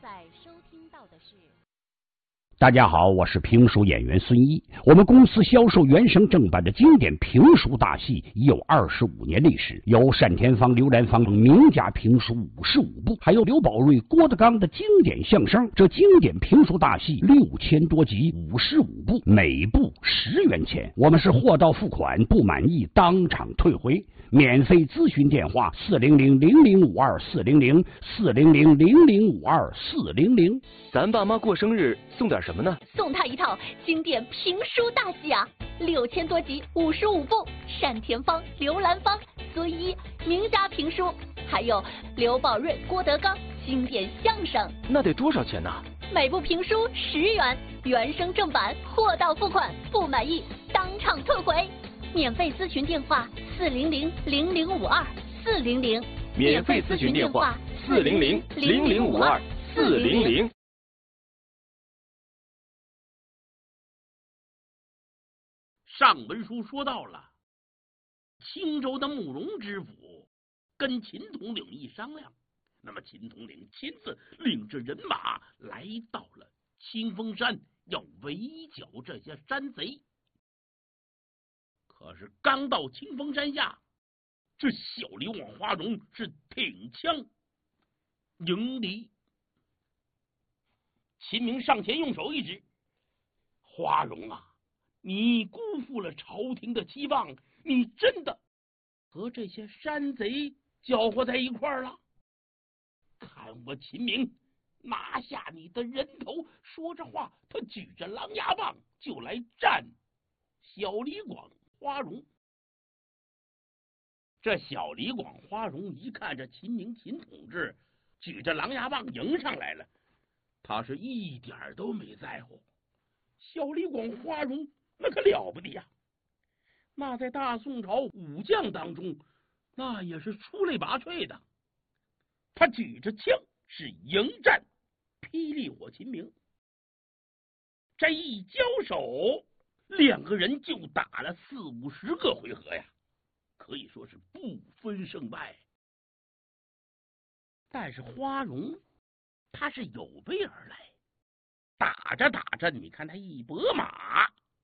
在收听到的是。 大家好，我是评书演员孙一。我们公司销售原声正版的经典评书大戏已有25年历史，有单田芳、刘兰芳等名家评书55部，还有刘宝瑞、郭德纲的经典相声。这经典评书大戏6000多集，55部，每部10元钱。我们是货到付款，不满意当场退回。免费咨询电话400-0052-400，400-0052-400。 咱爸妈过生日送点什么呢？ 送他一套经典评书大戏啊，6000多集55部，单田芳、刘兰芳、孙一名家评书，还有刘宝瑞、郭德纲经典相声。 那得多少钱呢？ 每部评书10元，原声正版，货到付款，不满意当场退回。免费咨询电话400-0052-400， 免费咨询电话400-0052-400。 上文书说到了，青州的慕容知府跟秦统领一商量，那么秦统领亲自领着人马来到了清风山，要围剿这些山贼。可是刚到清风山下，这小李王花荣是挺枪迎敌。秦明上前用手一指：“花荣啊，你辜负了朝廷的期望，你真的和这些山贼搅和在一块儿了。看我秦明拿下你的人头！”说着话，他举着狼牙棒就来战小李广花荣。这小李广花荣一看这秦明秦同志举着狼牙棒迎上来了，他是一点都没在乎。小李广花荣那可了不得呀，那在大宋朝武将当中那也是出类拔萃的。他举着枪是迎战霹雳火秦明，这一交手，两个人就打了40-50个回合呀，可以说是不分胜败。但是花荣他是有备而来，打着打着，你看他一拨马，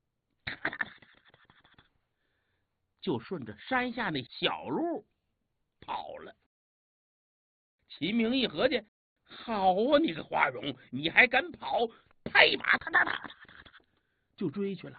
就顺着山下那小路跑了。秦明一合计，好啊，你个花荣，你还敢跑！拍马就追去了。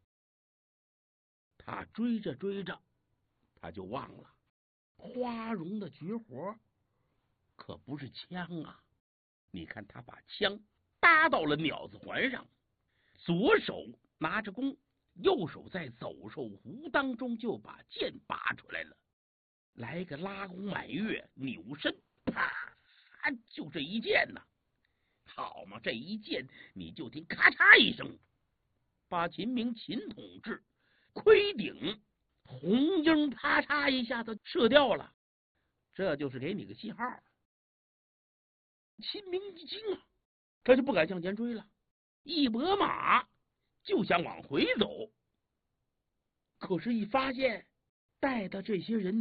他追着追着，他就忘了花荣的绝活可不是枪啊。你看他把枪搭到了鸟子环上，左手拿着弓，右手在走兽弧当中就把剑拔出来了，来个拉弓满月，扭身啪，就这一剑呐！好嘛，这一剑你就听咔嚓一声，把秦明秦统治盔顶红缨啪嚓一下子射掉了。这就是给你个信号。秦明一惊啊，他就不敢向前追了，一拨马就想往回走。可是一发现带的这些人